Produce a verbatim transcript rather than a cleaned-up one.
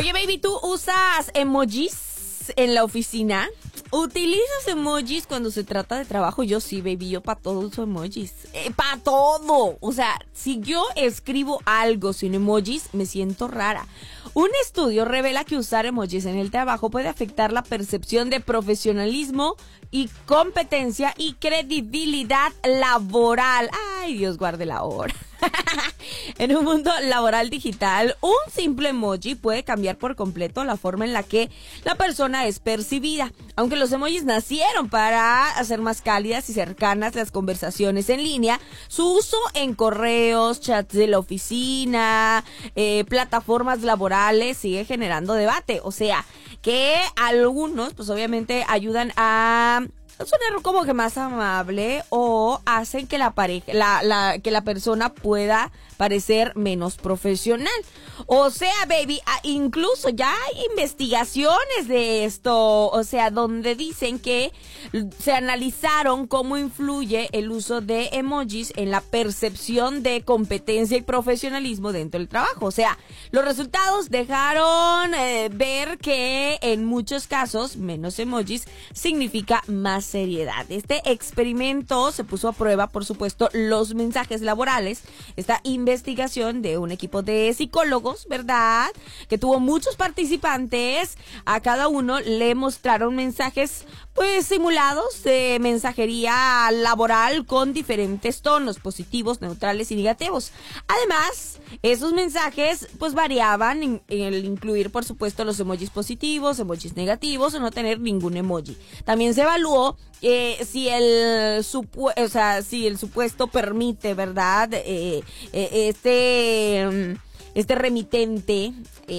Oye, baby, ¿tú usas emojis en la oficina? ¿Utilizas emojis cuando se trata de trabajo? Yo sí, baby, yo para todo uso emojis. Eh, para todo. O sea, si yo escribo algo sin emojis, me siento rara. Un estudio revela que usar emojis en el trabajo puede afectar la percepción de profesionalismo y competencia y credibilidad laboral. Ay, Dios guarde la hora. En un mundo laboral digital, un simple emoji puede cambiar por completo la forma en la que la persona es percibida. Aunque los emojis nacieron para hacer más cálidas y cercanas las conversaciones en línea, su uso en correos, chats de la oficina, eh, plataformas laborales sigue generando debate. O sea, que algunos, pues obviamente ayudan a sonar como que más amable o hacen que la pareja, la, la, que la persona pueda parecer menos profesional. O sea, baby, incluso ya hay investigaciones de esto, o sea, donde dicen que se analizaron cómo influye el uso de emojis en la percepción de competencia y profesionalismo dentro del trabajo. O sea, los resultados dejaron eh, ver que en muchos casos menos emojis significa más seriedad. Este experimento se puso a prueba, por supuesto, los mensajes laborales. Esta investigación de un equipo de psicólogos, ¿verdad?, que tuvo muchos participantes. A cada uno le mostraron mensajes pues simulados de mensajería laboral con diferentes tonos, positivos, neutrales y negativos. Además, esos mensajes pues variaban en, en el incluir, por supuesto, los emojis positivos, emojis negativos o no tener ningún emoji. También se evaluó eh, si el supu- o sea, si el supuesto permite, ¿verdad?, eh, eh, este este remitente